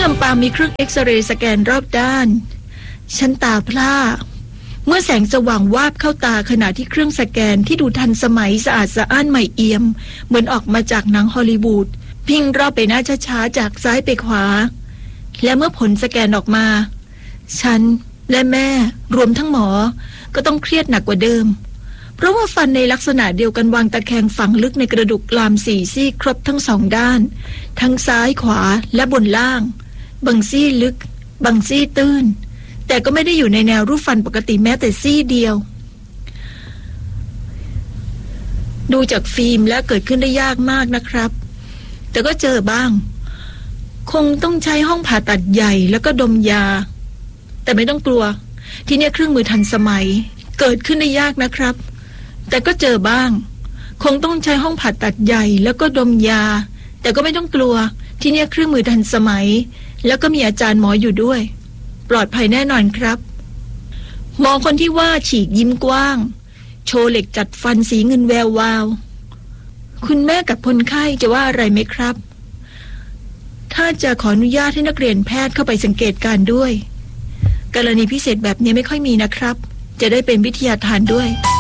ำปางมีเครื่องเอ็กซเรย์สแกนรอบด้านฉันตาพร่าเมื่อแสงสว่างวาบเข้าตาขณะที่เครื่องสแกนที่ดูทันสมัยสะอาดสะอ้านใหม่เอี่ยมเหมือนออกมาจากหนังฮอลลีวูดพิ้งรอบไปหน้าช้าๆจากซ้ายไปขวาและเมื่อผลสแกนออกมาฉันและแม่รวมทั้งหมอก็ต้องเครียดหนักกว่าเดิมเพราะว่าฟันในลักษณะเดียวกันวางตะแคงฝังลึกในกระดูกกราม4 ซี่ครบทั้ง2 ด้านทั้งซ้ายขวาและบนล่างบางซี่ลึกบางซี่ตื้นแต่ก็ไม่ได้อยู่ในแนวรูปฟันปกติแม้แต่ซี่เดียวดูจากฟิล์มแล้วเกิดขึ้นได้ยากมากนะครับแต่ก็เจอบ้างคงต้องใช้ห้องผ่าตัดใหญ่แล้วก็ดมยาแต่ไม่ต้องกลัวที่นี่เครื่องมือทันสมัยเกิดขึ้นได้ยากนะครับแต่ก็เจอบ้างคงต้องใช้ห้องผ่าตัดใหญ่แล้วก็ดมยาแต่ก็ไม่ต้องกลัวที่นี่เครื่องมือทันสมัยแล้วก็มีอาจารย์หมออยู่ด้วยปลอดภัยแน่นอนครับหมอคนที่ว่าฉีกยิ้มกว้างโชว์เหล็กจัดฟันสีเงินแวววาวคุณแม่กับคนไข้จะว่าอะไรไหมครับถ้าจะขออนุญาตให้นักเรียนแพทย์เข้าไปสังเกตการด้วยกรณีพิเศษแบบนี้ไม่ค่อยมีนะครับจะได้เป็นวิทยาทานด้วย